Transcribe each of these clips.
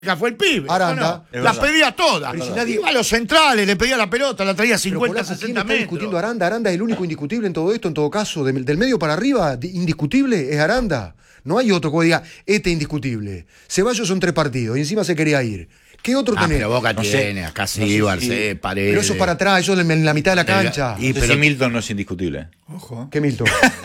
fue el pibe. Aranda. No, las pedía todas. Iba a los centrales, le pedía la pelota, la traía 50, 60 metros. Discutiendo Aranda. Aranda es el único indiscutible en todo esto, en todo caso. Del medio para arriba, indiscutible es Aranda. No hay otro que diga, indiscutible. Ceballos son 3 partidos y encima se quería ir. ¿Qué otro tenés? Pero Boca tiene, acá sí, Barcé, Paredes. Pero eso es para atrás, eso en la mitad de la cancha. Pero Milton no es indiscutible. Ojo. ¿Qué Milton?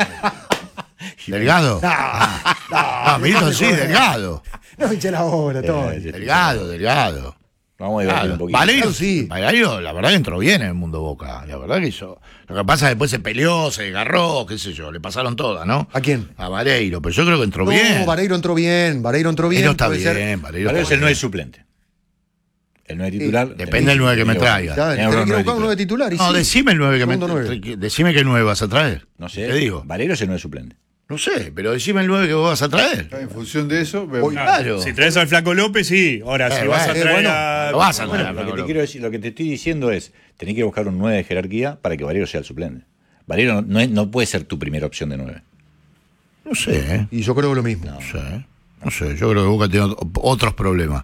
¿Delgado? No, Milton sí, Delgado. No hinche la bola, todo. Delgado. Vamos a debatir un poquito. Valerio, sí. Valerio, la verdad que entró bien en el mundo Boca. La verdad que hizo. Lo que pasa es que después se peleó, se agarró, qué sé yo, le pasaron todas, ¿no? ¿A quién? A Vareiro, pero yo creo que entró bien. No, Vareiro entró bien. Vareiro está bien. Vareiro es el 9 suplente. El 9 titular. Depende del 9 que me traiga. Tenés que buscar un 9 titular. No, decime el 9 que me traiga. Decime qué 9 vas a traer. No sé. Te digo. Vareiro es el 9 suplente. No sé, pero decime el 9 que vos vas a traer. En función de eso, Claro. Si traes al Flaco López, sí. Ahora, si vas a traer a. Lo vas a traer. Lo que te estoy diciendo es: tenés que buscar un 9 de jerarquía para que Vareiro sea el suplente. Vareiro no puede ser tu primera opción de 9. No sé, ¿eh? Y yo creo lo mismo. No sé, yo creo que Boca tiene otros problemas.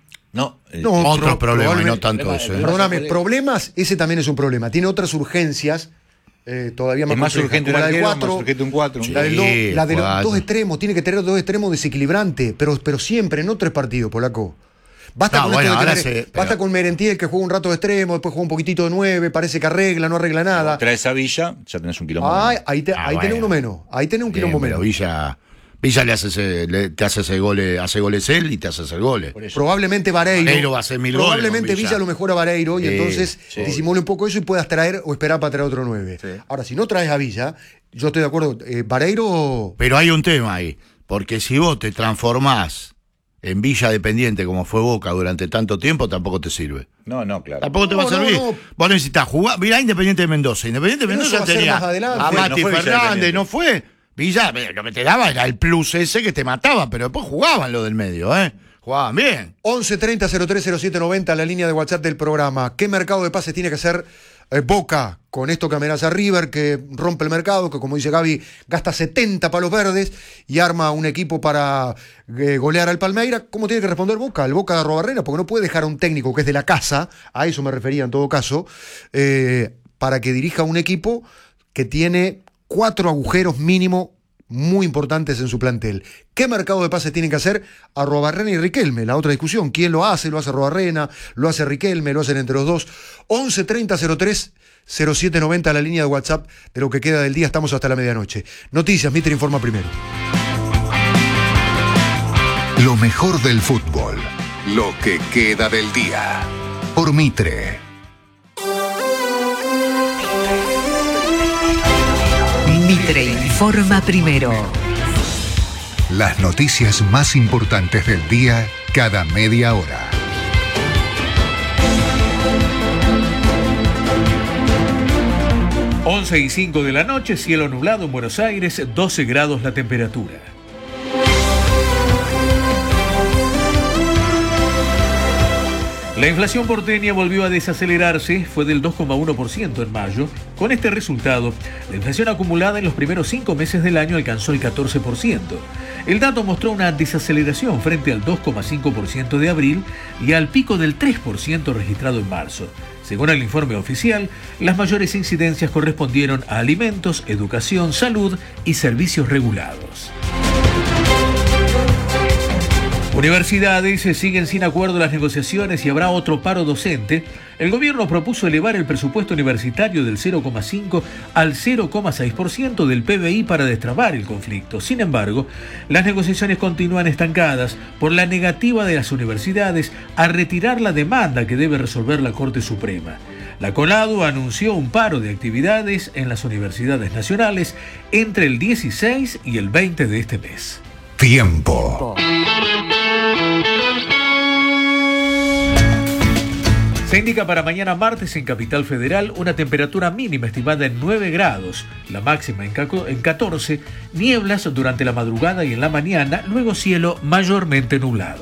Otros problemas y no tanto eso. Perdóname, problemas, ese también es un problema. Tiene otras urgencias todavía más, es más urgente la del 4, 4, más urgente un 4. Sí, la de los 4. 2 extremos, tiene que tener 2 extremos desequilibrantes, pero siempre, no 3 partidos, Polaco. Basta con Merentiel, que juega un rato de extremo, después juega un poquitito de 9, parece que arregla, no arregla nada. Traes a Villa, ya tenés un quilombo. Ahí tenés uno menos. Ahí tenés un quilombo menos. Villa te hace ese gol, hace goles él y te hace hacer goles. Probablemente Vareiro va a hacer 1000 goles. Probablemente Villa lo mejora a Vareiro y entonces disimule un poco eso y puedas traer o esperar para traer otro 9. Sí. Ahora, si no traes a Villa, yo estoy de acuerdo, Vareiro. Pero hay un tema ahí, porque si vos te transformás en Villa dependiente como fue Boca durante tanto tiempo, tampoco te sirve. No, claro. Tampoco te va a servir. Vos necesitas jugar. Mirá Independiente de Mendoza. Independiente de Mendoza tenía a Mati Fernández, no fue. Villa, lo que te daba era el plus ese que te mataba, pero después jugaban lo del medio, jugaban bien. 1130-030790, la línea de WhatsApp del programa. ¿Qué mercado de pases tiene que hacer Boca con esto que amenaza River, que rompe el mercado, que como dice Gaby, gasta 70 palos verdes y arma un equipo para golear al Palmeiras? ¿Cómo tiene que responder Boca? El Boca de Arrobarrena, porque no puede dejar a un técnico que es de la casa, a eso me refería en todo caso, para que dirija un equipo que tiene 4 agujeros mínimo muy importantes en su plantel. ¿Qué mercado de pases tienen que hacer Arrobarrena y Riquelme? La otra discusión, ¿quién lo hace? ¿Lo hace Arrobarrena? ¿Lo hace Riquelme? ¿Lo hacen entre los dos? 1130-03-0790, la línea de WhatsApp de lo que queda del día. Estamos hasta la medianoche. Noticias, Mitre informa primero. Lo mejor del fútbol, lo que queda del día. Por Mitre. Mitre informa primero. Las noticias más importantes del día cada media hora. Once y 5 de la noche, cielo nublado en Buenos Aires, 12 grados la temperatura. La inflación porteña volvió a desacelerarse, fue del 2,1% en mayo. Con este resultado, la inflación acumulada en los primeros 5 meses del año alcanzó el 14%. El dato mostró una desaceleración frente al 2,5% de abril y al pico del 3% registrado en marzo. Según el informe oficial, las mayores incidencias correspondieron a alimentos, educación, salud y servicios regulados. Universidades siguen sin acuerdo las negociaciones y habrá otro paro docente. El gobierno propuso elevar el presupuesto universitario del 0,5 al 0,6% del PBI para destrabar el conflicto. Sin embargo, las negociaciones continúan estancadas por la negativa de las universidades a retirar la demanda que debe resolver la Corte Suprema. La CONADU anunció un paro de actividades en las universidades nacionales entre el 16 y el 20 de este mes. Tiempo. Se indica para mañana martes en Capital Federal una temperatura mínima estimada en 9 grados, la máxima en 14, nieblas durante la madrugada y en la mañana, luego cielo mayormente nublado.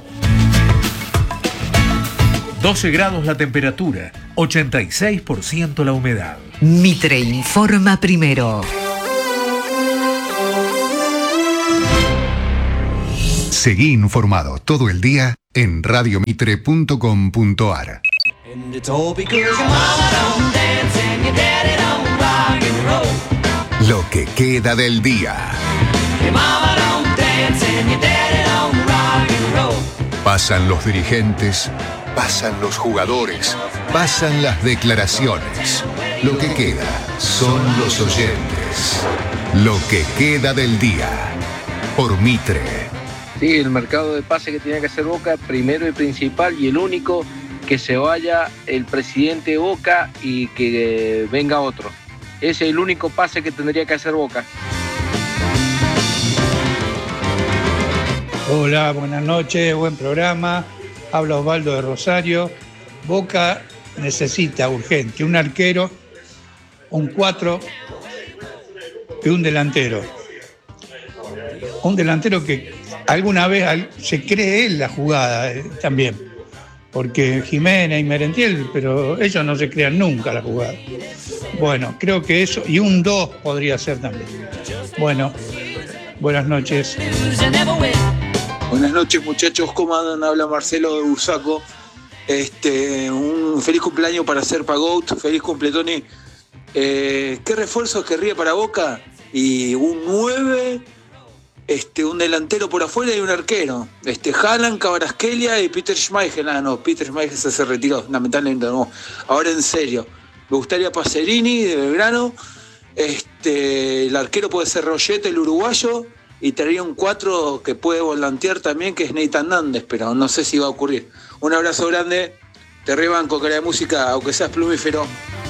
12 grados la temperatura, 86% la humedad. Mitre informa primero. Seguí informado todo el día en radiomitre.com.ar. Lo que queda del día. Pasan los dirigentes, pasan los jugadores, pasan las declaraciones. Lo que queda son los oyentes. Lo que queda del día. Por Mitre. Sí, el mercado de pase que tenía que hacer Boca, primero y principal, y el único, que se vaya el presidente de Boca y que venga otro. Ese es el único pase que tendría que hacer Boca. Hola, buenas noches, buen programa. Habla Osvaldo de Rosario. Boca necesita urgente un arquero, un 4 y un delantero. Un delantero que alguna vez se cree él la jugada también. Porque Jiménez y Merentiel, pero ellos no se crean nunca la jugada. Bueno, creo que eso, y un 2 podría ser también. Bueno, buenas noches. Buenas noches, muchachos, ¿cómo andan? Habla Marcelo de Busaco. Un feliz cumpleaños para Serpa Goat, feliz cumple Tony. ¿Qué refuerzos querría para Boca? Y un 9, un delantero por afuera y un arquero. Haaland, Kvaratskhelia y Peter Schmeichel. No, Peter Schmeichel se retiró, lamentablemente no. Ahora en serio, me gustaría Pacerini de Belgrano. El arquero puede ser Rollete, el uruguayo. Y traería un 4 que puede volantear también, que es Nathan Nández, pero no sé si va a ocurrir. Un abrazo grande, te rebanco, cara de música, aunque seas plumífero.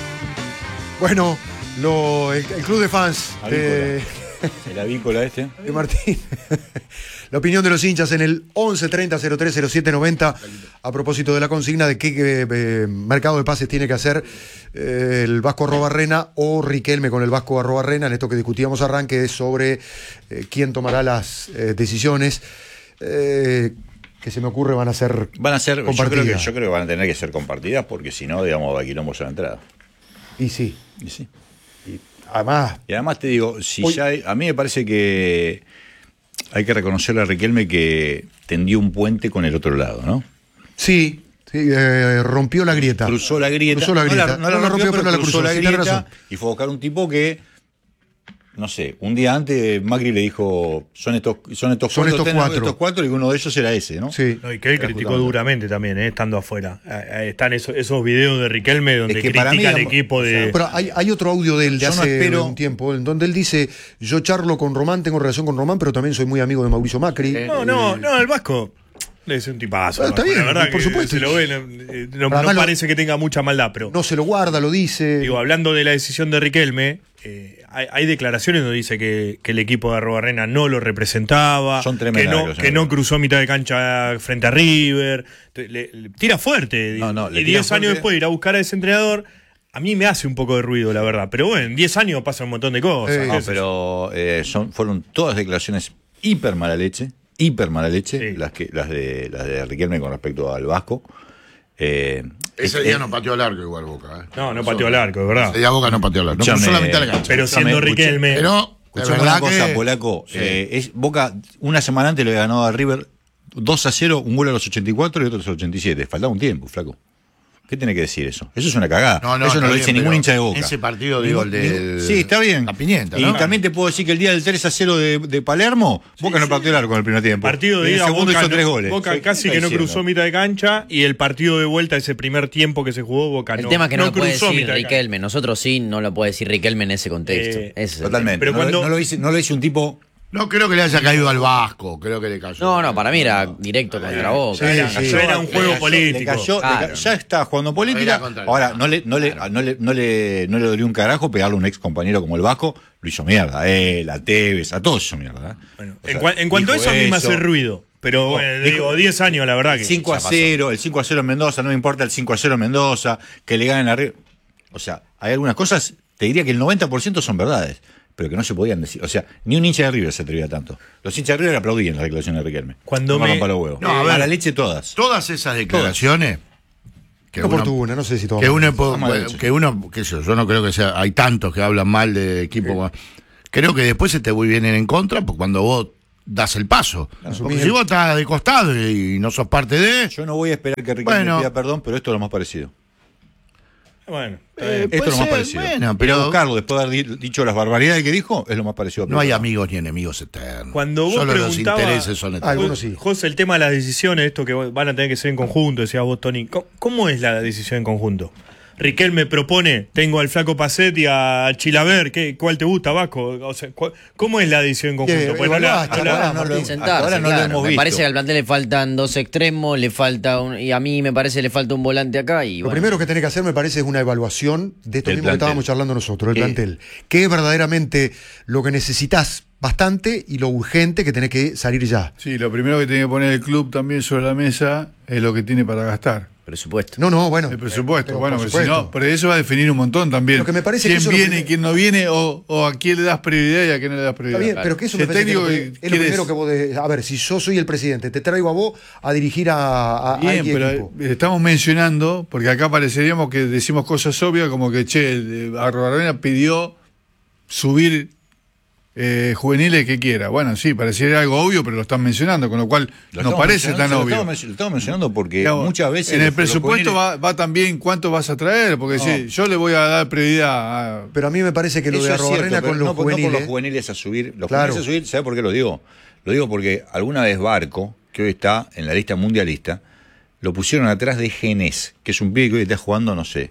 Bueno, el club de fans el avícola de Martín. La opinión de los hinchas en el 1130-030790 a propósito de la consigna de qué mercado de pases tiene que hacer el Vasco Arrobarrena o Riquelme con el Vasco Arrobarrena. En esto que discutíamos arranque es sobre quién tomará las decisiones que se me ocurre van a ser compartidas. Yo creo que van a tener que ser compartidas porque si no, digamos, va a quilombo a la entrada. Y sí. Y además te digo, a mí me parece que hay que reconocerle a Riquelme que tendió un puente con el otro lado, ¿no? Sí, rompió la grieta. Cruzó la grieta. No la rompió, pero la cruzó. La grieta y fue a buscar un tipo que, no sé, un día antes Macri le dijo, son estos cuatro y uno de ellos era ese, ¿no? Sí. No, y que él criticó duramente también, estando afuera. Están esos videos de Riquelme donde critica al equipo de... Pero hay otro audio de él de hace un tiempo, en donde él dice, yo charlo con Román, tengo relación con Román, pero también soy muy amigo de Mauricio Macri. No, el Vasco... Es un tipazo. Está bien, la verdad, por supuesto. Se lo ve, no parece que tenga mucha maldad, pero... No se lo guarda, lo dice. Digo, hablando de la decisión de Riquelme, hay declaraciones donde dice que el equipo de Arrobarrena no lo representaba, son tremendas, que no cruzó mitad de cancha frente a River. Le tira fuerte. Y 10 años después ir a buscar a ese entrenador... A mí me hace un poco de ruido, la verdad. Pero bueno, en 10 años pasa un montón de cosas. Pero fueron todas declaraciones hiper mala leche, sí. las de Riquelme con respecto al Vasco. Ese día no pateó al arco igual Boca. No pateó al arco, de verdad. Ese día Boca no pateó al arco. No solamente al cancha. Pero siendo Riquelme... Pero, escuchame una cosa, Polaco. Sí. Boca, una semana antes le había ganado a River 2-0, un gol a los 84 y otro a los 87. Faltaba un tiempo, flaco. ¿Qué tiene que decir eso? Eso es una cagada. Eso no lo dice ningún hincha de Boca. Ese partido, digo, el del... Sí, está bien. La Pimienta, ¿no? Y también te puedo decir que el día del 3-0 de Palermo, Boca no pateó el arco en el primer tiempo. Partido de ida, segundo hizo 3 goles. Boca casi que no cruzó mitad de cancha, y el partido de vuelta, ese primer tiempo que se jugó, Boca el tema es que no lo puede decir Riquelme. Nosotros sí no lo puede decir Riquelme en ese contexto. Totalmente. Pero no lo dice un tipo... No creo que le haya caído al Vasco, creo que le cayó. No, para mí era directo contra Boca. Era un juego político. Ya está jugando política. Ahora, no le dolió un carajo pegarle a un ex compañero como el Vasco. Lo hizo mierda a él, a Tevez, a todos hizo mierda. Bueno, en cuanto a eso, a mí me hace ruido. Pero bueno, digo, 10 años, la verdad que... 5-0, el 5-0 en Mendoza, no me importa el 5-0 en Mendoza, que le ganen arriba. O sea, hay algunas cosas, te diría que el 90% son verdades, pero que no se podían decir. O sea, ni un hincha de River se atrevía tanto. Los hinchas de River aplaudían la declaración de Riquelme. Cuando no para los huevos. No, a ver, la leche todas. Todas esas declaraciones... Que no sé si todo. Que uno, qué sé yo no creo que sea... Hay tantos que hablan mal de equipo... Creo que después se te vienen en contra, porque cuando vos das el paso. Porque si vos estás de costado y no sos parte de... Yo no voy a esperar que Riquelme pida perdón, pero esto es lo más parecido. Bueno, esto es lo más parecido. Bueno, pero Carlos, después de haber dicho las barbaridades que dijo, es lo más parecido. No hay amigos ni enemigos eternos. Cuando vos Solo los preguntabas, intereses son eternos. Algunos sí. José, el tema de las decisiones, esto que van a tener que ser en conjunto, decías vos, Tony. ¿Cómo es la decisión en conjunto? Riquelme propone, tengo al Flaco Pacet y a Chilaver, ¿cuál te gusta, Vasco? O sea, ¿cómo es la decisión en conjunto? Ahora no lo hemos visto. Me parece que al plantel le faltan 2 extremos, le falta y a mí me parece que le falta un volante acá. Y lo primero que tenés que hacer, me parece, es una evaluación de esto mismo que estábamos charlando nosotros, el plantel. ¿Qué es verdaderamente lo que necesitas bastante y lo urgente que tenés que salir ya? Sí, lo primero que tiene que poner el club también sobre la mesa es lo que tiene para gastar. Presupuesto. No, bueno. El presupuesto, bueno, pero si no, pero eso va a definir un montón también. Lo que me parece quién que viene, quién no viene, o a quién le das prioridad y a quién no le das prioridad. Está bien, pero que eso me parece que es lo primero que vos... A ver, si yo soy el presidente, te traigo a vos a dirigir a bien, pero equipo. Estamos mencionando, porque acá pareceríamos que decimos cosas obvias, como que, Arrobarrena pidió subir juveniles que quiera. Bueno, sí, parecería algo obvio, pero lo están mencionando, con lo cual no parece tan obvio. Lo estamos mencionando porque muchas veces... En el presupuesto va también cuánto vas a traer, porque sí, yo le voy a dar prioridad a... Pero a mí me parece que lo de Arrobarrena con los juveniles... No con los juveniles a subir. Los juveniles a subir, ¿sabes por qué lo digo? Lo digo porque alguna vez Barco, que hoy está en la lista mundialista, lo pusieron atrás de Genés, que es un pibe que hoy está jugando, no sé,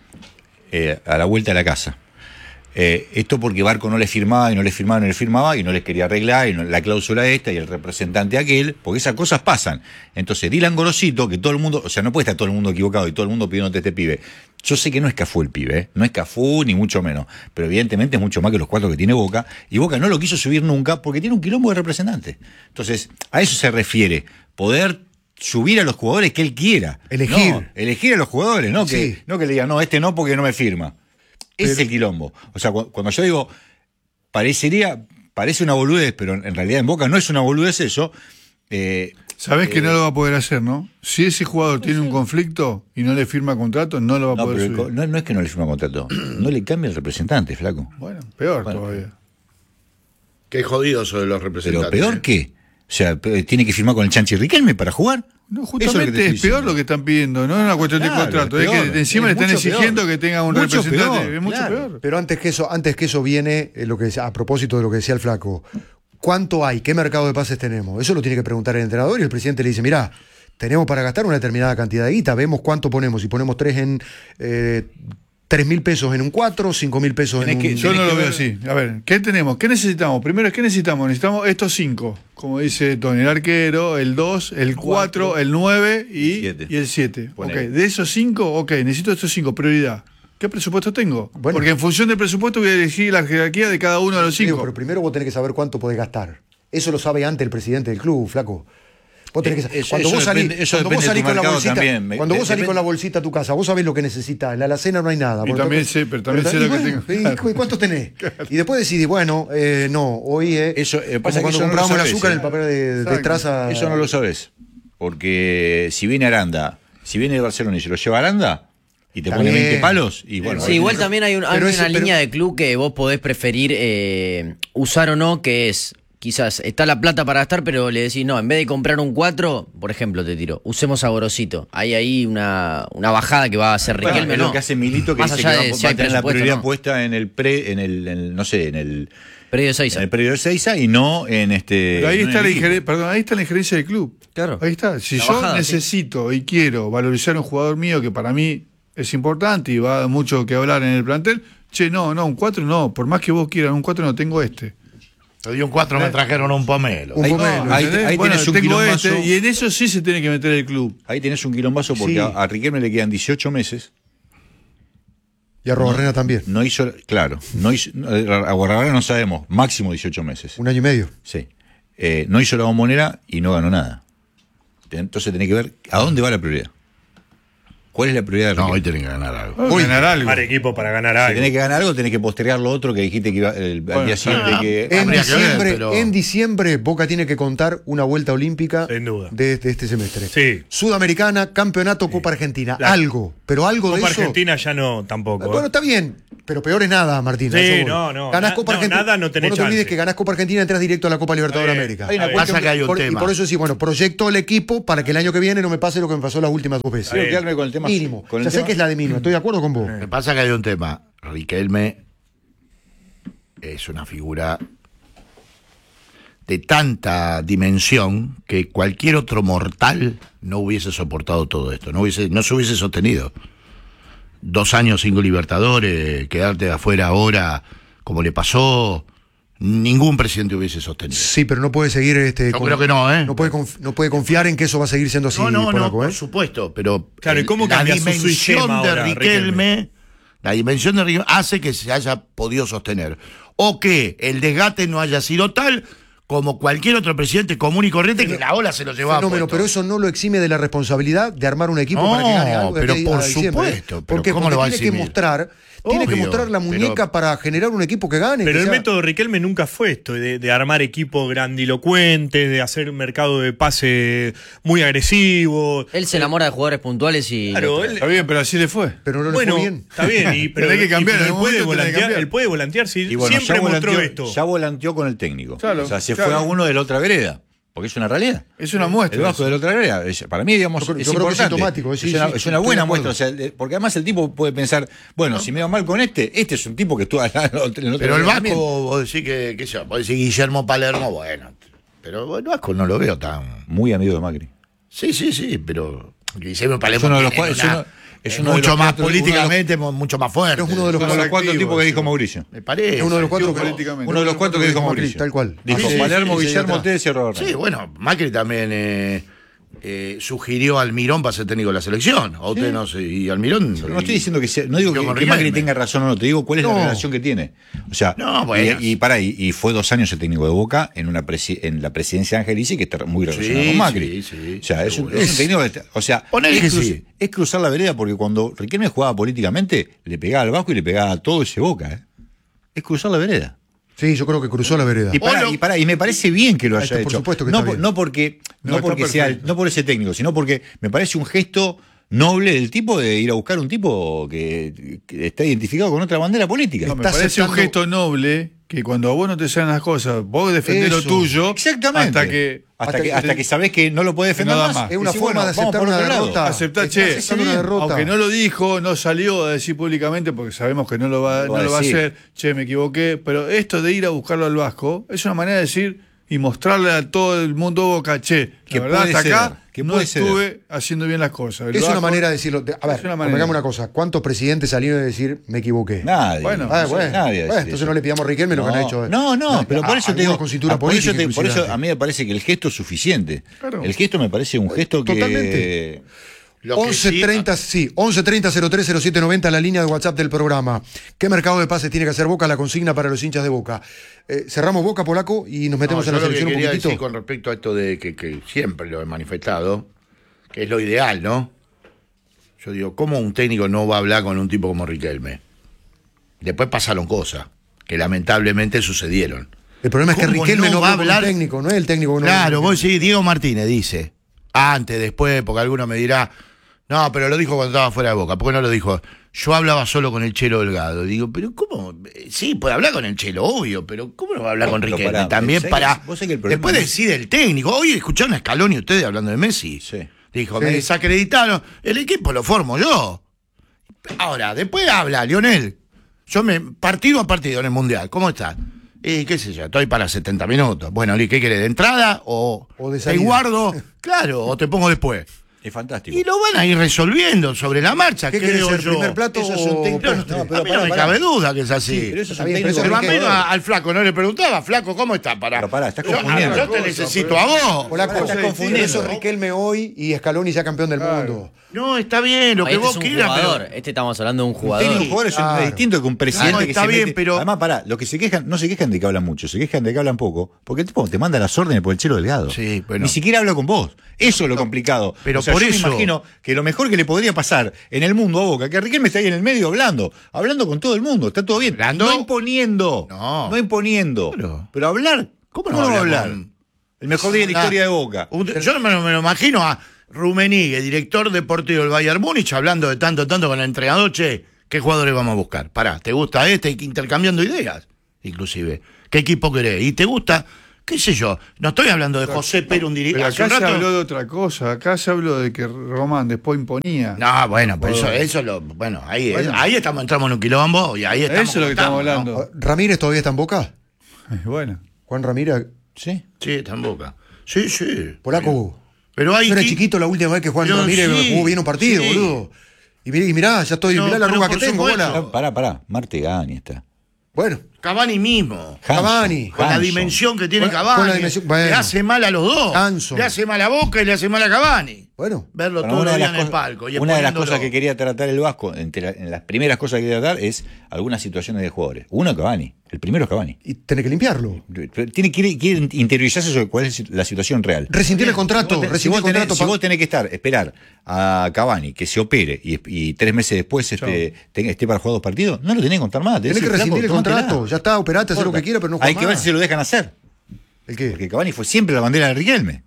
a la vuelta de la casa. Esto porque Barco no le firmaba y no le firmaba y no les quería arreglar y la cláusula esta y el representante aquel, porque esas cosas pasan. Entonces Dylan Gorosito, que todo el mundo, o sea, no puede estar todo el mundo equivocado y todo el mundo pidiéndote este pibe. Yo sé que no es Cafú el pibe, no es Cafú ni mucho menos, pero evidentemente es mucho más que los 4 que tiene Boca, y Boca no lo quiso subir nunca porque tiene un quilombo de representantes. Entonces, a eso se refiere, poder subir a los jugadores que él quiera. Elegir a los jugadores, no que le digan, no, este no porque no me firma. Ese es el quilombo. O sea, cuando yo digo, parece una boludez, pero en realidad en Boca no es una boludez eso. Sabés que no lo va a poder hacer, ¿no? Si ese jugador tiene un conflicto y no le firma contrato, no lo va a poder subir. No es que no le firma contrato, no le cambia el representante, flaco. Bueno, peor todavía. Qué jodido eso de los representantes. Pero peor que, o sea, tiene que firmar con el Chanchi Riquelme para jugar. No, justamente es peor lo que están pidiendo, no es una cuestión de contrato, es que encima le están exigiendo que tenga un representante, es mucho peor. Pero antes que eso viene lo que a propósito de lo que decía el Flaco. ¿Cuánto hay? ¿Qué mercado de pases tenemos? Eso lo tiene que preguntar el entrenador y el presidente le dice, mirá, tenemos para gastar una determinada cantidad de guita, vemos cuánto ponemos, si ponemos 3 en 3.000 pesos en un 4, 5.000 pesos en un... Yo no lo veo así. A ver, ¿qué tenemos? ¿Qué necesitamos? Primero, ¿qué necesitamos? Necesitamos estos 5, como dice Tony, el arquero, el 2, el 4, el 9 y el 7. Okay. De esos 5, necesito estos 5, prioridad. ¿Qué presupuesto tengo? Bueno, porque en función del presupuesto voy a elegir la jerarquía de cada uno de los 5. Pero primero vos tenés que saber cuánto podés gastar. Eso lo sabe antes el presidente del club, flaco. Vos tenés que saber. Cuando vos salís con la bolsita, cuando vos salís con la bolsita a tu casa, vos sabés lo que necesitas. En la alacena no hay nada. Y también sé, pero también sé lo que tengo. ¿Y cuántos tenés? Y después decidís, bueno, no, hoy eso pasa cuando comprábamos el azúcar en el papel de traza. Eso no lo sabés. Porque si viene Aranda, si viene de Barcelona y se lo lleva Aranda y te pone 20 palos y bueno. Sí, igual también hay una línea de club que vos podés preferir usar o no, que es quizás está la plata para gastar, pero le decís, no, en vez de comprar un 4, por ejemplo, te tiro, usemos a Gorosito. Hay ahí una bajada que va a hacer Riquelme, ¿no? Lo que hace Milito, que más dice allá que de va a tener la prioridad puesta en el predio de Seiza. En el predio de Seiza y no en este... Pero ahí está la injerencia del club. Claro. Ahí está. Si yo necesito y quiero valorizar a un jugador mío que para mí es importante y va a dar mucho que hablar en el plantel, un 4 no, por más que vos quieras un 4 no tengo este. Te dio un 4, me trajeron un pomelo. Ahí tenés un quilombazo. Y en eso sí se tiene que meter el club. Ahí tenés un quilombazo porque a Riquelme le quedan 18 meses. Y a Arrobarrena también. No hizo, claro. A Arrobarrena no sabemos, máximo 18 meses. 1 año y medio. Sí. No hizo la Bombonera y no ganó nada. Entonces tenés que ver a dónde va la prioridad. ¿Cuál es la prioridad de Riquelme? No, hoy tenés que ganar algo. Ganar algo. Para equipo para ganar algo. Si tenés que ganar algo, tenés que postergar lo otro que dijiste que iba al día siguiente. En diciembre, Boca tiene que contar una vuelta olímpica sin duda de este semestre. Sí. Sudamericana, campeonato, Copa Argentina. Algo. pero algo Copa de eso. Argentina ya no, tampoco. Bueno, está bien, pero peor es nada, Martín. Sí, no. Ganás Copa Argentina. Nada no tenés no te olvides chance. que ganás Copa Argentina y entras directo a la Copa Libertadores de América. Pasa que hay un Y tema. por eso sí, bueno, proyecto el equipo para que el año que viene no me pase lo que me pasó las últimas 2 veces. Quiero quedarme con el tema. Mínimo. Con el Ya sé tema- que es la de mínimo, estoy de acuerdo con vos. Me pasa que hay un tema. Riquelme es una figura de tanta dimensión que cualquier otro mortal no hubiese soportado todo esto, no se hubiese sostenido. 2 años sin Libertadores, quedarte de afuera ahora, como le pasó, ningún presidente hubiese sostenido. Sí, pero no puede seguir Yo creo que no, ¿eh? No puede confiar en que eso va a seguir siendo así, Polaco, por supuesto, pero Claro, ¿y cómo la cambia su dimensión sistema de ahora, Riquelme, la dimensión de Riquelme hace que se haya podido sostener. O que el desgaste no haya sido tal como cualquier otro presidente común y corriente que la ola se lo llevaba Fenómeno, puesto. pero eso no lo exime de la responsabilidad de armar un equipo para que gane algo de pero aquí por a diciembre. supuesto, pero Porque ¿cómo lo va a tiene que eximir? mostrar Obvio, la muñeca pero- para generar un equipo que gane. Pero que el sea- método Riquelme nunca fue esto, de armar equipos grandilocuentes, de hacer un mercado de pase muy agresivo. Él se enamora de jugadores puntuales y. Claro, él- Está bien, pero así le fue. Pero no le bueno, fue bien. está bien, pero Tenés que cambiar, pero en él algún puede momento tenés que volantear, cambiar. él puede volantear, sí, Y bueno, siempre ya mostró volanteó, esto. ya volanteó con el técnico. Claro, o sea, se claro. fue a uno de la otra vereda. Porque es una realidad. Es una muestra. El Vasco de la otra vereda. Para mí, digamos, Yo creo es que es importante. sintomático, sí, es una, sí, es una estoy buena de acuerdo. muestra. O sea, porque además el tipo puede pensar, bueno, si me va mal con este es un tipo que estuvo en Pero el Vasco, vos decís que, qué sé yo, vos decís Guillermo Palermo, bueno, pero el Vasco no lo veo tan... Muy amigo de Macri. Sí, pero Guillermo Palermo Es uno de los tiene cuales- una- es uno- es es uno de mucho los más cuatro- políticamente, mucho más fuerte. Es uno de los Uno de los 4 activos, tipos que sí. dijo Mauricio. Me parece. Es uno de los 4 políticamente. Uno de los 4 que dijo Macri, Mauricio. tal cual. Dijo Sí, Palermo, sí, Guillermo sí, Telles y Robert. Sí, bueno, Macri también sugirió a Almirón para ser técnico de la selección. A usted no sé, y Almirón... No estoy diciendo que sea, no digo Yo que con Macri Riquelme. tenga razón o no, te digo cuál es No. la relación que tiene. O sea, No, bueno. y fue 2 años el técnico de Boca en la presidencia de Angelici, que está muy relacionado con Macri. sí, o sea, es un seguro. técnico que o sea, Ponele que sí. es cruzar la vereda porque cuando Riquelme jugaba políticamente, le pegaba al Vasco y le pegaba a todo ese Boca, ¿eh? Es cruzar la vereda. Sí, yo creo que cruzó la vereda. Y me parece bien que lo haya Por hecho. supuesto que no, está bien. no porque, No, está sea, perfecto. no por ese técnico, sino porque me parece un gesto noble del tipo de ir a buscar un tipo que está identificado con otra bandera política. No, me Está parece un aceptando- gesto noble que cuando a vos no te salen las cosas, vos defendés lo Eso. tuyo. Exactamente. Hasta que sabés que no lo podés defender nada más. más. Es una Decís, forma bueno, de vamos aceptar por una otro lado. derrota. Aceptar, Está che, aceptando una derrota. aunque no lo dijo, no salió a decir públicamente porque sabemos que no lo va a decir. hacer, che, me equivoqué, pero esto de ir a buscarlo al Vasco es una manera de decir y mostrarle a todo el mundo Boca, che, Que la verdad puede hasta ser, acá que no puede ser. estuve haciendo bien las cosas. El Es una Vasco- manera de decirlo. A ver, Es una manera. convengamos una cosa. ¿Cuántos presidentes salieron a decir me equivoqué? Nadie. Bueno, nadie. Bueno, entonces no le pidamos a Riquelme lo que han hecho. No, pero por eso te digo. Con cintura por eso, política. por eso inclusive. a mí me parece que el gesto es suficiente. Claro. El gesto me parece un gesto que. Totalmente. Lo que 11:30, sí, 11:30-030790, la línea de WhatsApp del programa. ¿Qué mercado de pases tiene que hacer Boca? La consigna para los hinchas de Boca. Cerramos Boca, Polaco, y nos metemos en la yo lo que selección un quería poquitito. decir con respecto a esto de que siempre lo he manifestado, que es lo ideal, ¿no? Yo digo, ¿cómo un técnico no va a hablar con un tipo como Riquelme? Después pasaron cosas que lamentablemente sucedieron. El problema es que ¿Cómo Riquelme no va a habló con un hablar? técnico, no es el técnico. que no Claro, habló con vos Riquelme. decís, Diego Martínez dice, antes, después, porque alguno me dirá, no, pero lo dijo cuando estaba fuera de Boca, ¿por qué no lo dijo? Yo hablaba solo con el Chelo Delgado. Digo, pero ¿cómo? Sí, puede hablar con el Chelo, obvio, pero ¿cómo no va a hablar con Pero Riquelme? pará, También ¿sabés para... que- vos sabés que el problema Después es- decide el técnico. Hoy escucharon a Scaloni ustedes hablando de Messi. Sí. Dijo, Sí. me desacreditaron. El equipo lo formo yo. Ahora, después habla Lionel. Partido a partido en el Mundial, ¿cómo está? Y qué sé yo, estoy para 70 minutos. Bueno, ¿qué querés? ¿De entrada o de te salida. guardo? Claro, o te pongo después. Es fantástico. Y lo van a ir resolviendo sobre la marcha, ¿Qué querés creo ser, yo. primer plato Eso es un o técnico- postre? no, pero A mí no me pará. cabe duda que es así. Sí, pero eso es Está un bien, técnico. pero Pero eso al es menos al flaco no le preguntaba, flaco, ¿cómo está? Pero pará, estás Yo confundiendo. te necesito a vos. Polaco, Estás confundiendo. eso es Riquelme hoy y Scaloni ya campeón del mundo. No, está bien, lo que Este vos es un quieras, jugador. pero... Este estamos hablando de un Técnico jugador. de jugadores claro. es distinto que un presidente No, que está se bien, mete. pero- Además, pará, los que se quejan, no se quejan de que hablan mucho, se quejan de que hablan poco, porque el tipo te manda las órdenes por el Chelo Delgado. Sí, bueno. Ni siquiera habla con vos. Eso es lo complicado. pero O sea, por yo eso- me imagino que lo mejor que le podría pasar en el mundo a Boca, que Riquelme está ahí en el medio hablando con todo el mundo, está todo bien. ¿Hablando? No imponiendo. No. imponiendo. Claro. Pero hablar. ¿Cómo no va a hablar? El mejor día de la historia de Boca. Yo no me lo imagino a Rummenigge, director deportivo del Bayern Múnich, hablando de tanto con el entrenador, che, ¿qué jugadores vamos a buscar? Pará, ¿te gusta este? Intercambiando ideas, inclusive. ¿Qué equipo querés? ¿Y te gusta? ¿Qué sé yo? No estoy hablando de José Pérez, un dirigente. Pero acá se habló de otra cosa. Acá se habló de que Román después imponía. No, bueno, pero ahí entramos en un quilombo y ahí estamos. Eso es lo que estamos hablando. ¿No? ¿Ramírez todavía está en Boca? Bueno. Juan Ramírez. Sí, está en Boca. Sí. Polaco. Pero hay. Yo era chiquito la última vez que Juan Ramírez jugó bien un partido, boludo. Y mirá, ya estoy, mirá la arruga que tengo, bola. Pará, Martegani está. Bueno. Cavani mismo. Cavani. Con la dimensión que tiene Cavani. Le hace mal a los dos. Hanson. Le hace mal a Boca y le hace mal a Cavani. Verlo todos los días en el palco. Una de las cosas que quería tratar el Vasco, en las primeras cosas que quería tratar, es algunas situaciones de jugadores. Uno, Cavani. El primero es Cavani. Y tiene que limpiarlo. Quiere interiorizarse sobre cuál es la situación real. Rescindir el contrato. Si vos tenés que esperar a Cavani que se opere y 3 meses después esté para jugar 2 partidos, no lo tenés que contar más. Tenés que rescindir el contrato. Ya está, operate, hacer lo que quiera, pero no juega. Hay que ver si se lo dejan hacer. ¿El qué? Porque Cavani fue siempre la bandera de Riquelme.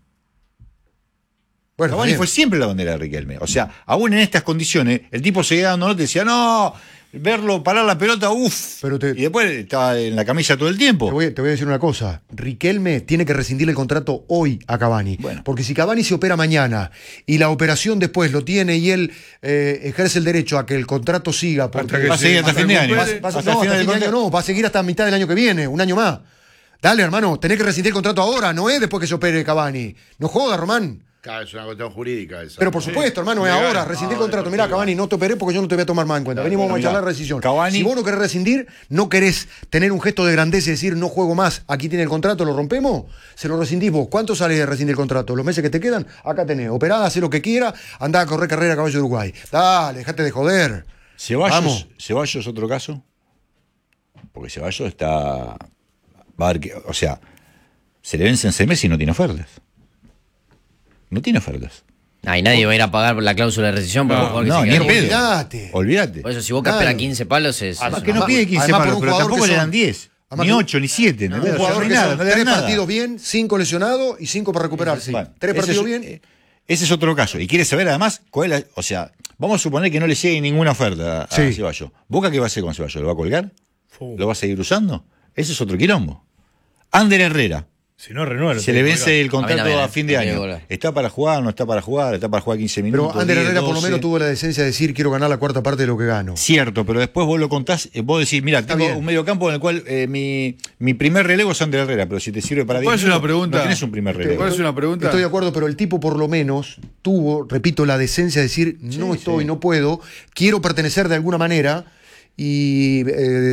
Bueno, Cavani fue siempre la bandera de Riquelme. O sea, aún en estas condiciones, el tipo seguía dando notas y decía, no, verlo parar la pelota, y después estaba en la camilla todo el tiempo. Te voy a decir una cosa. Riquelme tiene que rescindir el contrato hoy a Cavani. Bueno. Porque si Cavani se opera mañana y la operación después lo tiene y él ejerce el derecho a que el contrato siga. Va a seguir hasta fin de año. Va a seguir hasta mitad del año que viene, un año más. Dale, hermano, tenés que rescindir el contrato ahora, no es después que se opere Cavani. No joda, Román. Claro, es una cuestión jurídica esa. Pero por supuesto, hermano, es ahora. Rescindir el contrato. Mirá, Cavani, no te operé porque yo no te voy a tomar más en cuenta. Venimos a charlar la rescisión. Si vos no querés rescindir, no querés tener un gesto de grandeza y decir no juego más, aquí tiene el contrato, lo rompemos, se lo rescindís vos. ¿Cuánto sale de rescindir el contrato? ¿Los meses que te quedan? Acá tenés. Operada, hacé lo que quiera, andá a correr carrera a caballo de Uruguay. Dale, dejate de joder. Ceballos es otro caso. Porque Ceballos está. Va a ver que. O sea, se le vencen 6 meses y no tiene ofertas. No tiene ofertas. Y nadie va a ir a pagar por la cláusula de rescisión. No, ni en pedo. Olvídate. Por eso, si Boca espera 15 palos es. Además, que no pide 15 palos, pero tampoco le dan 10. Ni 8, ni 7. Un jugador que son 3 partidos bien, 5 lesionados y 5 para recuperarse. 3 partidos bien. Ese es otro caso. Y quiere saber además cuál es o sea, vamos a suponer que no le llegue ninguna oferta a Ceballos. ¿Boca qué va a hacer con Ceballos? ¿Lo va a colgar? ¿Lo va a seguir usando? Ese es otro quilombo. Ander Herrera. Si no renueva, se le vence el contrato a fin de año. ¿Está para jugar? ¿No está para jugar? ¿Está para jugar 15 minutos? Pero Ander Herrera por lo menos tuvo la decencia de decir quiero ganar la 4ª parte de lo que gano. Cierto, pero después vos lo contás, vos decís, mira, tengo un mediocampo en el cual mi primer relevo es Ander Herrera, pero si te sirve para 10 minutos, no tenés un primer relevo. ¿Cuál es una pregunta? Estoy de acuerdo, pero el tipo por lo menos tuvo, repito, la decencia de decir no puedo, quiero pertenecer de alguna manera y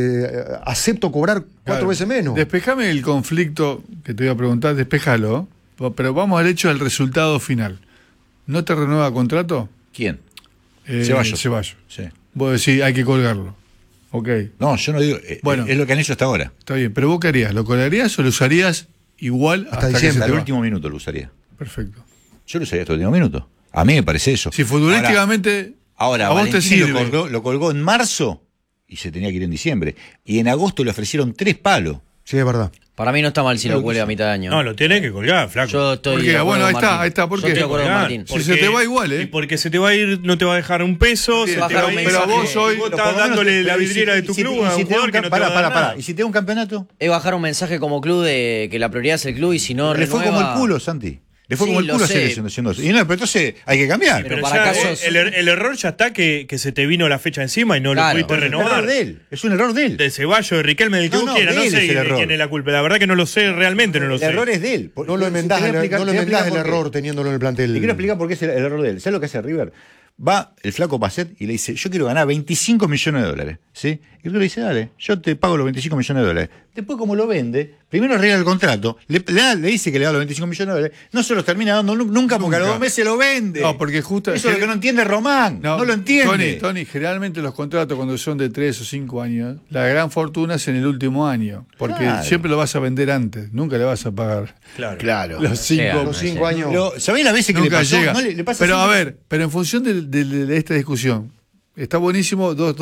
acepto cobrar 4 veces menos. Despejame el conflicto que te voy a preguntar, despejalo, pero vamos al hecho del resultado final. ¿No te renueva contrato? ¿Quién? Ceballos. Sí. Vos decís, hay que colgarlo. Ok. No, yo no digo, bueno, es lo que han hecho hasta ahora. Está bien, pero vos qué harías, ¿lo colgarías o lo usarías igual hasta diciembre? Que hasta el último minuto lo usaría. Perfecto. Yo lo usaría hasta el último minuto. A mí me parece eso. Si futbolísticamente ahora a vos te sirve. Lo colgó en marzo y se tenía que ir en diciembre. Y en agosto le ofrecieron 3 palos. Sí, es verdad. Para mí no está mal si lo cuelga a mitad de año. No, lo tiene que colgar, flaco. Yo estoy. Porque, bueno, ahí está. ¿Por qué? Yo estoy de acuerdo con Martín. Si se te va igual, Y porque se te va a ir, no te va a dejar un peso. Se te va a ir, pero vos hoy estás dándole la vidriera de tu club a un jugador que no te va a dar nada. ¿Y si te da un campeonato? Es bajar un mensaje como club de que la prioridad es el club y si no le fue como el culo, Santi. Le fue como el culo hacer eso. Y no, pero entonces hay que cambiar. Pero para casos... el error ya está que se te vino la fecha encima y no lo pudiste renovar. Es un error de él. Es un error de él. De Ceballos, de Riquelme, del que vos quieras. No sé de quién es la culpa. La verdad que no lo sé, realmente no lo sé. El error es de él. No lo enmendás el error teniéndolo en el plantel. Te quiero explicar por qué es el error de él. ¿Sabes lo que hace River? Va el flaco Pacet y le dice, yo quiero ganar 25 millones de dólares. ¿Sí? Y River le dice, dale, yo te pago los 25 millones de dólares. Después, como lo vende, primero arregla el contrato, le dice que le da los 25 millones de dólares, no se los termina dando nunca porque a los 2 meses lo vende. No, porque justo... Eso es lo que no entiende Román. No lo entiende. Tony, generalmente los contratos cuando son de 3 o 5 años, la gran fortuna es en el último año. Porque siempre lo vas a vender antes, nunca le vas a pagar. Claro. Los 5 años. ¿Sabés las veces que nunca le pasó? Llega. No, le pasa pero siempre. a ver, pero en función de esta discusión, está buenísimo dos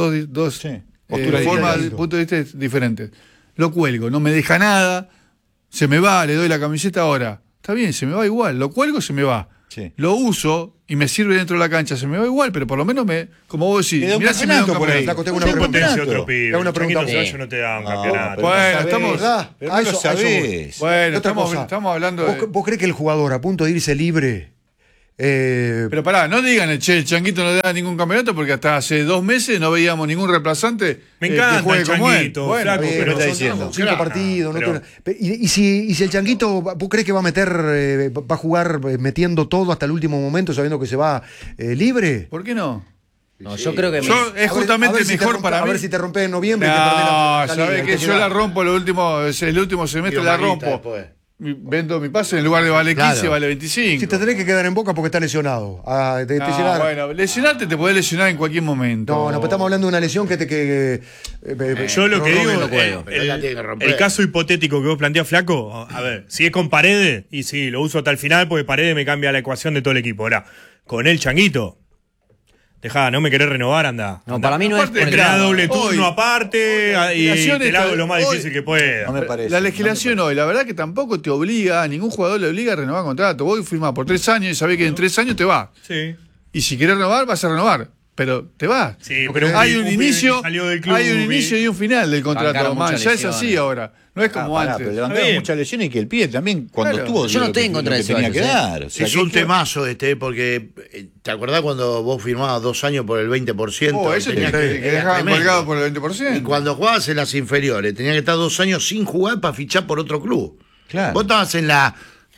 formas, puntos de vista diferentes. Lo cuelgo, no me deja nada, se me va, le doy la camiseta ahora. Está bien, se me va igual, lo cuelgo, se me va. lo uso y me sirve dentro de la cancha, se me va igual, pero por lo menos como vos decís, mirá si me da un campeonato. Tengo una pregunta. Otro pibe. Una pregunta. No te da un campeonato. Bueno, estamos... Pero no lo sabés. Bueno, estamos hablando de... ¿Vos crees que el jugador, a punto de irse libre... Pero pará, no digan, el Changuito no le da ningún campeonato porque hasta hace 2 meses no veíamos ningún reemplazante. Me encanta que juegue el como Changuito, él. flaco, Bueno, pero está diciendo. 5 partidos. Pero... ¿Y si el Changuito, vos crees que va a meter, va a jugar metiendo todo hasta el último momento sabiendo que se va libre? ¿Por qué no? No, yo creo que es justamente mejor para mí. A ver si te rompes en noviembre. No, sabés que yo la rompo el último semestre, la rompo. Vendo mi pase, en lugar de vale 15, vale 25. Si te tenés que quedar en Boca porque estás lesionado. Bueno, lesionarte te podés lesionar en cualquier momento. No, pero estamos hablando de una lesión que yo lo que digo, el caso hipotético que vos planteás, Flaco, a ver, si es con Paredes, y sí, lo uso hasta el final porque Paredes me cambia la ecuación de todo el equipo. Ahora, con el Changuito, dejá, no me querés renovar, anda. No, para mí no es. Te da doble turno aparte y te hago lo más difícil que pueda. No me parece. La legislación hoy, la verdad que tampoco te obliga, a ningún jugador le obliga a renovar contrato. Vos firmás por 3 años y sabés que en 3 años te va. Sí. Y si querés renovar, vas a renovar. Pero te va. Sí, pero hay un inicio y un final del contrato. Man, ya es así ahora. No es como antes. Pero levantaron muchas lesiones y que el pibe también cuando estuvo. Yo no estoy en contra de eso. Tenía que dar. O sea, es un temazo porque ¿te acordás cuando vos firmabas 2 años por el 20%? Eso tenías que dejar colgado por el 20%. Y cuando jugabas en las inferiores, tenías que estar 2 años sin jugar para fichar por otro club. Claro. Vos estabas en la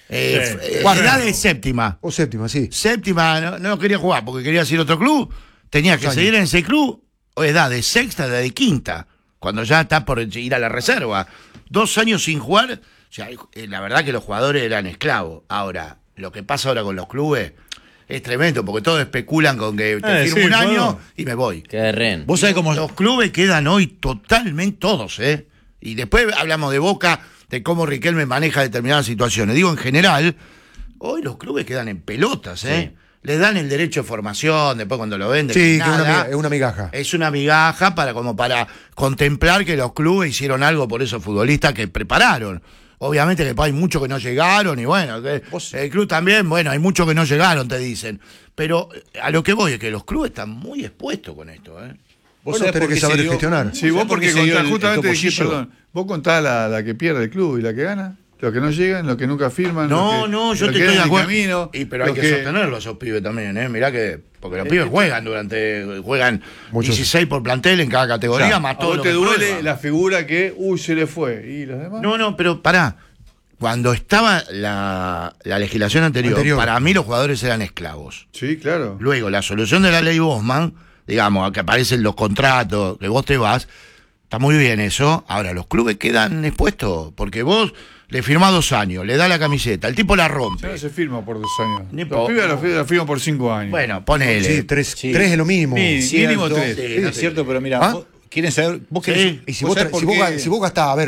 edad de séptima. O séptima, sí. Séptima, no quería jugar porque querías ir a otro club. Tenías que seguir en ese club, o edad de sexta, edad de quinta, cuando ya estás por ir a la reserva. 2 años sin jugar, o sea, la verdad que los jugadores eran esclavos. Ahora, lo que pasa ahora con los clubes es tremendo, porque todos especulan con que te firmo un año y me voy. Qué ren. Vos sabés cómo los clubes quedan hoy totalmente todos, ¿eh? Y después hablamos de Boca, de cómo Riquelme maneja determinadas situaciones. Digo, en general, hoy los clubes quedan en pelotas, ¿eh? Sí. Les dan el derecho de formación, después cuando lo venden. Sí, que es una migaja. Es una migaja para contemplar que los clubes hicieron algo por esos futbolistas que prepararon. Obviamente que hay muchos que no llegaron y bueno, el club también, bueno, hay muchos que no llegaron, te dicen. Pero a lo que voy es que los clubes están muy expuestos con esto, ¿eh? Vos tenés que saber gestionar. Sí, vos porque contás, justamente dijiste, perdón, vos contás la que pierde el club y la que gana. Los que no llegan, los que nunca firman. No, yo te estoy de acuerdo. Pero hay que sostenerlo a esos pibes también, ¿eh? Mirá que. Porque los pibes juegan juegan 16 por plantel en cada categoría, o sea, más todo. ¿No te duele la figura que, se le fue? ¿Y los demás? No, pero pará. Cuando estaba la legislación anterior, para mí los jugadores eran esclavos. Sí, claro. Luego, la solución de la ley Bosman, digamos, que aparecen los contratos, que vos te vas, está muy bien eso. Ahora, los clubes quedan expuestos, porque vos le firmás 2 años, le da la camiseta, el tipo la rompe. No se firma por 2 años. Los pibes la firman por 5 años. Bueno, ponele. Sí, 3 es lo mínimo. Mínimo 3. Sí, es cierto, pero mira, ¿vos quieren saber? ¿Vos querés? Y si vos gastás, a ver,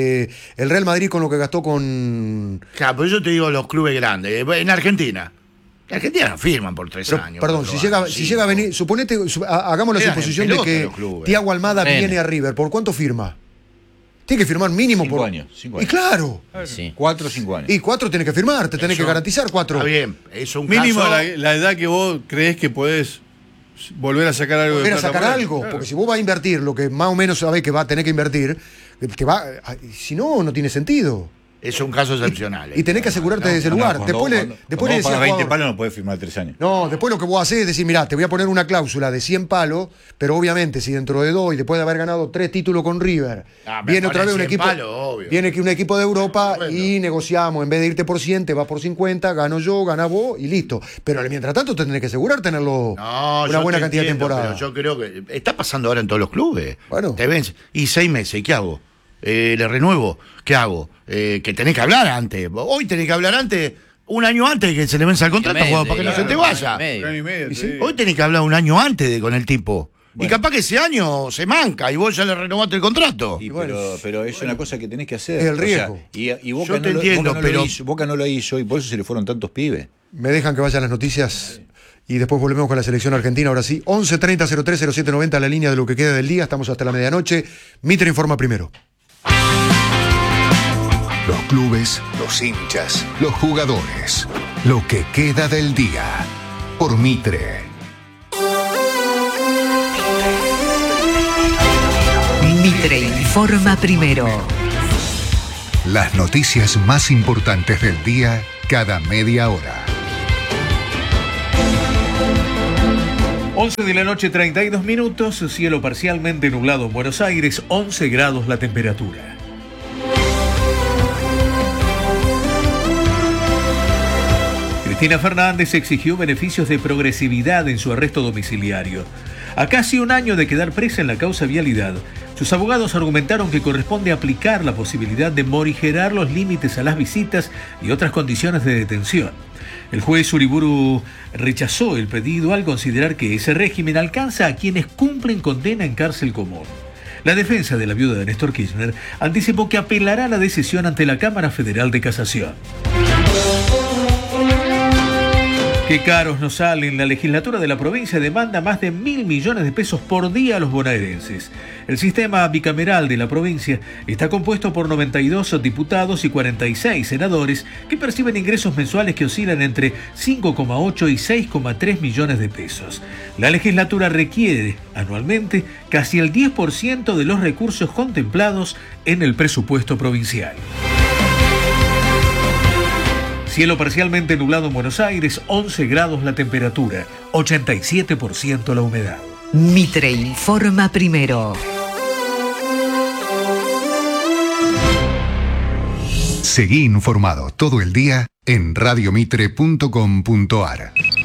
el Real Madrid con lo que gastó con. Claro, pero yo te digo los clubes grandes. En Argentina. En Argentina no firman por 3 años. Perdón, si llega a venir, suponete, hagamos la suposición de que Thiago Almada viene a River, ¿por cuánto firma? Tiene que firmar mínimo 5 años. 5 años. Y claro. 4 o 5 años. Y 4 tenés que firmar, te tenés que garantizar 4. Está bien, es un mínimo caso... la edad que vos creés que podés volver a sacar algo de plata. Algo, claro. Porque si vos vas a invertir lo que más o menos sabés que va a tener que invertir, si no tiene sentido. Es un caso excepcional. Y tenés que asegurarte de ese lugar. Después le para 20 palos no podés firmar 3 años. No, después lo que vos hacés es decir, mirá, te voy a poner una cláusula de 100 palos, pero obviamente si dentro de 2 y después de haber ganado 3 títulos con River, viene otra vez un equipo, viene un equipo de Europa y negociamos, en vez de irte por 100, te vas por 50, gano yo, gana vos y listo. Pero mientras tanto te tenés que asegurar tenerlo una buena cantidad de temporadas. Yo creo que está pasando ahora en todos los clubes. Bueno. Te ven, y 6 meses, ¿qué hago? Le renuevo, ¿qué hago? Que tenés que hablar antes. Hoy tenés que hablar antes, 1 año antes de que se le venza el contrato, para que no se te vaya. Hoy tenés que hablar 1 año antes con el tipo. Bueno. Y capaz que ese año se manca y vos ya le renovaste el contrato. Pero es una cosa que tenés que hacer. Es el riesgo. O sea, y Boca, no entiendo, pero Boca no lo hizo y por eso se le fueron tantos pibes. Me dejan que vayan las noticias. Y después volvemos con la selección argentina, ahora sí. 11-30-03-07-90, la línea de lo que queda del día. Estamos hasta la medianoche. Mitre informa primero. Los clubes, los hinchas, los jugadores. Lo que queda del día. Por Mitre. Mitre informa primero. Las noticias más importantes del día cada media hora. 11 de la noche, 32 minutos, cielo parcialmente nublado en Buenos Aires, 11 grados la temperatura. Cristina Fernández exigió beneficios de progresividad en su arresto domiciliario. A casi un año de quedar presa en la causa vialidad, sus abogados argumentaron que corresponde aplicar la posibilidad de morigerar los límites a las visitas y otras condiciones de detención. El juez Uriburu rechazó el pedido al considerar que ese régimen alcanza a quienes cumplen condena en cárcel común. La defensa de la viuda de Néstor Kirchner anticipó que apelará la decisión ante la Cámara Federal de Casación. Qué caros nos salen. La legislatura de la provincia demanda más de 1.000 millones de pesos por día a los bonaerenses. El sistema bicameral de la provincia está compuesto por 92 diputados y 46 senadores que perciben ingresos mensuales que oscilan entre 5,8 y 6,3 millones de pesos. La legislatura requiere anualmente casi el 10% de los recursos contemplados en el presupuesto provincial. Cielo parcialmente nublado en Buenos Aires, 11 grados la temperatura, 87% la humedad. Mitre informa primero. Seguí informado todo el día en radiomitre.com.ar.